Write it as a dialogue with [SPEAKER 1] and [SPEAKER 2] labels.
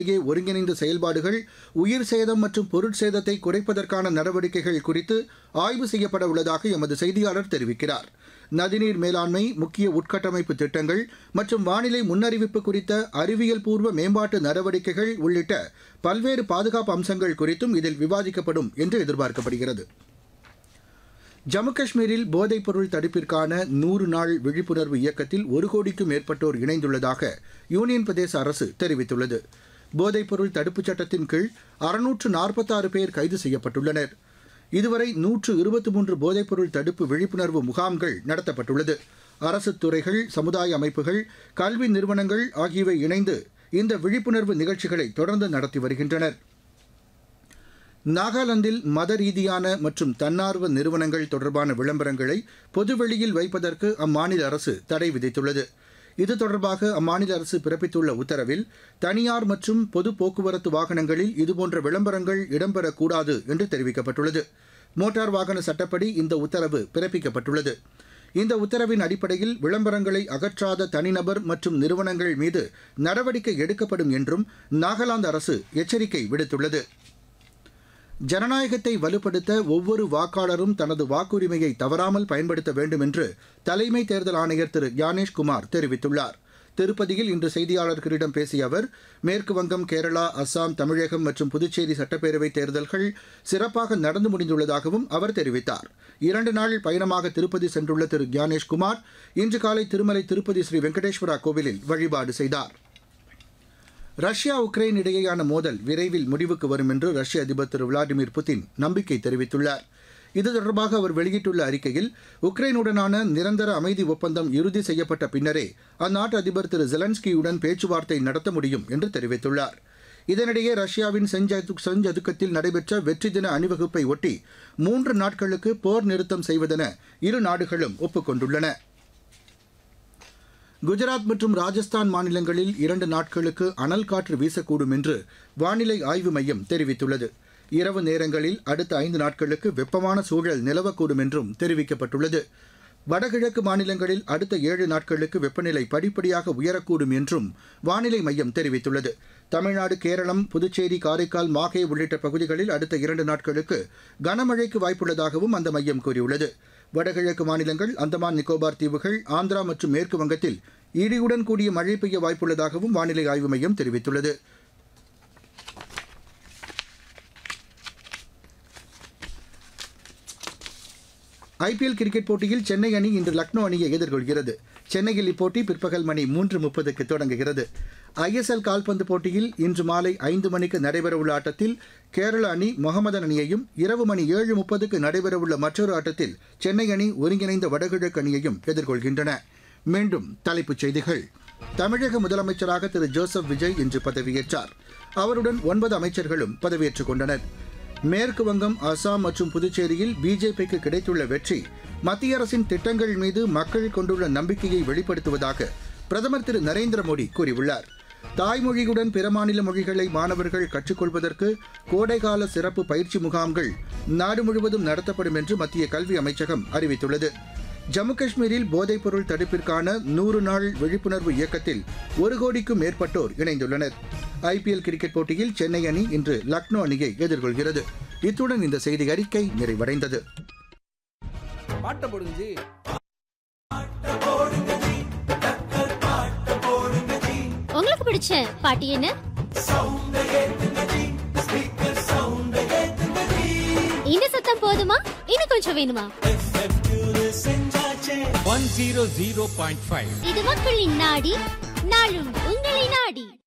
[SPEAKER 1] ஒருங்கிணைந்த செயல்பாடுகள், உயிர் சேதம் மற்றும் பொருட்சேதத்தை குறைப்பதற்கான நடவடிக்கைகள் குறித்து ஆய்வு செய்யப்பட உள்ளதாக எமது செய்தியாளர் தெரிவிக்கிறார். நதிநீர் மேலாண்மை, முக்கிய உட்கட்டமைப்பு திட்டங்கள் மற்றும் வானிலை முன்னறிவிப்பு குறித்த அறிவியல் பூர்வ மேம்பாட்டு நடவடிக்கைகள் உள்ளிட்ட பல்வேறு பாதுகாப்பு அம்சங்கள் குறித்தும் இதில் விவாதிக்கப்படும் என்று எதிர்பார்க்கப்படுகிறது. ஜம்மு காஷ்மீரில் போதைப்பொருள் தடுப்பிற்கான 100 நாள் விழிப்புணர்வு இயக்கத்தில் 1 கோடிக்கும் மேற்பட்டோர் இணைந்துள்ளதாக யூனியன் பிரதேச அரசு தெரிவித்துள்ளது. போதைப்பொருள் தடுப்புச் சட்டத்தின் கீழ் 646 பேர் கைது செய்யப்பட்டுள்ளனர். இதுவரை 123 போதைப்பொருள் தடுப்பு விழிப்புணர்வு முகாம்கள் நடத்தப்பட்டுள்ளது. அரசு துறைகள், சமுதாய அமைப்புகள், கல்வி நிறுவனங்கள் ஆகியவை இணைந்து இந்த விழிப்புணர்வு நிகழ்ச்சிகளை தொடர்ந்து நடத்தி வருகின்றனர். நாகாலாந்தில் மத ரீதியான மற்றும் தன்னார்வ நிறுவனங்கள் தொடர்பான விளம்பரங்களை பொதுவெளியில் வைப்பதற்கு அம்மாநில அரசு தடை விதித்துள்ளது. இது தொடர்பாக அம்மாநில அரசு பிறப்பித்துள்ள உத்தரவில் தனியார் மற்றும் பொது போக்குவரத்து வாகனங்களில் இதுபோன்ற விளம்பரங்கள் இடம்பெறக்கூடாது என்று தெரிவிக்கப்பட்டுள்ளது. மோட்டார் வாகன சட்டப்படி இந்த உத்தரவு பிறப்பிக்கப்பட்டுள்ளது. இந்த உத்தரவின் அடிப்படையில் விளம்பரங்களை அகற்றாத தனிநபர் மற்றும் நிறுவனங்கள் மீது நடவடிக்கை எடுக்கப்படும் என்றும் நாகாலாந்து அரசு எச்சரிக்கை விடுத்துள்ளது. ஜனநாயகத்தை வலுப்படுத்த ஒவ்வொரு வாக்காளரும் தனது வாக்குரிமையை தவறாமல் பயன்படுத்த வேண்டும் என்று தலைமை தேர்தல் ஆணையர் திரு ஞானேஷ்குமார் தெரிவித்துள்ளார். திருப்பதியில் இன்று செய்தியாளர்களிடம் பேசிய அவர், மேற்கு வங்கம், கேரளா, அஸ்ஸாம், தமிழகம் மற்றும் புதுச்சேரி சட்டப்பேரவைத் தேர்தல்கள் சிறப்பாக நடந்து முடிந்துள்ளதாகவும் அவர் தெரிவித்தார். 2 நாள் பயணமாக திருப்பதி சென்றுள்ள திரு ஞானேஷ்குமார் இன்று காலை திருமலை திருப்பதி ஸ்ரீ வெங்கடேஸ்வரா கோவிலில் வழிபாடு செய்தார். ரஷ்யா உக்ரைன் இடையேயான மோதல் விரைவில் முடிவுக்கு வரும் என்று ரஷ்ய அதிபர் திரு விளாடிமிர் புதின் நம்பிக்கை தெரிவித்துள்ளார். இது தொடர்பாக அவர் வெளியிட்டுள்ள அறிக்கையில், உக்ரைனுடனான நிரந்தர அமைதி ஒப்பந்தம் இறுதி செய்யப்பட்ட பின்னரே அந்நாட்டு அதிபர் திரு ஜெலன்ஸ்கியுடன் பேச்சுவார்த்தை நடத்த முடியும் என்று தெரிவித்துள்ளார். இதனிடையே ரஷ்யாவின் செஞ்சதுக்கத்தில் நடைபெற்ற வெற்றி தின அணிவகுப்பை ஒட்டி 3 நாட்களுக்கு போர் நிறுத்தம் செய்வதென இரு நாடுகளும் ஒப்புக்கொண்டுள்ளன. குஜராத் மற்றும் ராஜஸ்தான் மாநிலங்களில் 2 நாட்களுக்கு அனல் காற்று வீசக்கூடும் என்று வானிலை ஆய்வு மையம் தெரிவித்துள்ளது. இரவு நேரங்களில் அடுத்த 5 நாட்களுக்கு வெப்பமான சூழல் நிலவக்கூடும் என்றும் தெரிவிக்கப்பட்டுள்ளது. வடகிழக்கு மாநிலங்களில் அடுத்த 7 நாட்களுக்கு வெப்பநிலை படிப்படியாக உயரக்கூடும் என்றும் வானிலை மையம் தெரிவித்துள்ளது. தமிழ்நாடு, கேரளம், புதுச்சேரி, காரைக்கால், மாஹே உள்ளிட்ட பகுதிகளில் அடுத்த 2 நாட்களுக்கு கனமழைக்கு வாய்ப்புள்ளதாகவும் அந்த மையம் கூறியுள்ளது. வடகிழக்கு மாநிலங்கள், அந்தமான் நிக்கோபார் தீவுகள், ஆந்திரா மற்றும் மேற்கு வங்கத்தில் இடியுடன் கூடிய மழை பெய்ய வாய்ப்புள்ளதாகவும் வானிலை ஆய்வு மையம் தெரிவித்துள்ளது. ஐபிஎல் கிரிக்கெட் போட்டியில் சென்னை அணி இன்று லக்னோ அணியை எதிர்கொள்கிறது. சென்னையில் இப்போட்டி பிற்பகல் மணி 3:30க்கு தொடங்குகிறது. ஐஎஸ்எல் கால்பந்து போட்டியில் இன்று மாலை 5 மணிக்கு நடைபெறவுள்ள ஆட்டத்தில் கேரள அணி மொஹமதன் அணியையும், இரவு மணி 7:30க்கு நடைபெறவுள்ள மற்றொரு ஆட்டத்தில் சென்னை அணி ஒருங்கிணைந்த வடகிழக்கு அணியையும் எதிர்கொள்கின்றன. மீண்டும் தலைப்புச் செய்திகள். தமிழக முதலமைச்சராக திரு ஜோசப் விஜய் இன்று பதவியேற்றார். அவருடன் 9 அமைச்சர்களும் பதவியேற்றுக் கொண்டனர். மேற்கு வங்கம், அசாம் மற்றும் புதுச்சேரியில் பிஜேபிக்கு கிடைத்துள்ள வெற்றி மத்திய அரசின் திட்டங்கள் மீது மக்கள் கொண்டுள்ள நம்பிக்கையை வெளிப்படுத்துவதாக பிரதமர் திரு நரேந்திர மோடி கூறியுள்ளார். தாய்மொழியுடன் பிற மாநில மொழிகளை மாணவர்கள் கற்றுக்கொள்வதற்கு கோடைகால சிறப்பு பயிற்சி முகாம்கள் நாடு முழுவதும் நடத்தப்படும் என்று மத்திய கல்வி அமைச்சகம் அறிவித்துள்ளது. ஜம்மு காஷ்மீரில் போதைப்பொருள் தடுப்பிற்கான 100 நாள் விழிப்புணர்வு இயக்கத்தில் 1 கோடிக்கும் மேற்பட்டோர் இணைந்துள்ளனர். ஐபிஎல் கிரிக்கெட் போட்டியில் சென்னை அணி இன்று லக்னோ அணியை எதிர்கொள்கிறது. இத்துடன் இந்த செய்தி அறிக்கை நிறைவடைந்தது.
[SPEAKER 2] உங்களுக்கு பிடிச்ச பாட்டு என்ன? இந்த சத்தம் போதுமா? இன்னும் கொஞ்சம் வேணுமா?
[SPEAKER 3] 100.5
[SPEAKER 2] இது மக்களின் நாடி, நாளும் உங்களை நாடி.